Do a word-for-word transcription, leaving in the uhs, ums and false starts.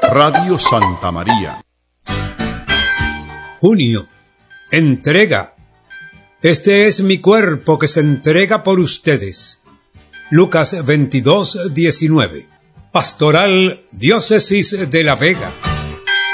Radio Santa María. Junio. Entrega. Este es mi cuerpo que se entrega por ustedes. Lucas veintidós, diecinueve. Pastoral Diócesis de La Vega.